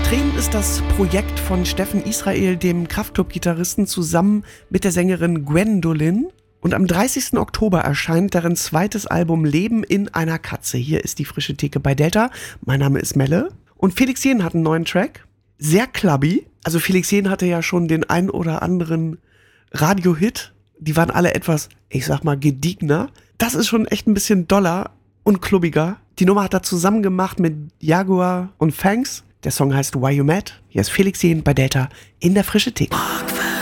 Tränen ist das Projekt von Steffen Israel, dem Kraftklub-Gitarristen, zusammen mit der Sängerin Gwendolyn. Und am 30. Oktober erscheint deren zweites Album Leben in einer Katze. Hier ist die frische Theke bei Delta. Mein Name ist Melle. Und Felix Jähn hat einen neuen Track. Sehr clubby. Also Felix Jähn hatte ja schon den ein oder anderen Radio-Hit. Die waren alle etwas, ich sag mal, gediegener. Das ist schon echt ein bisschen doller und klubbiger. Die Nummer hat er zusammen gemacht mit Jaguar und Fangs. Der Song heißt Why You Mad. Hier ist Felix Jähn bei Delta in der frische Theke.